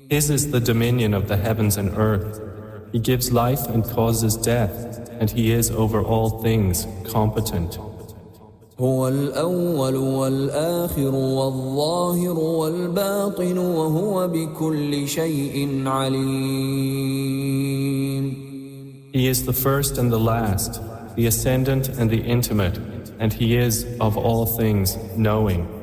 His is the dominion of the heavens and earth. He gives life and causes death, and He is over all things competent. هو الأول والآخر والظاهر والباطن وهو بكل شيء عليم. He is the first and the last, the ascendant and the intimate, and He is of all things knowing.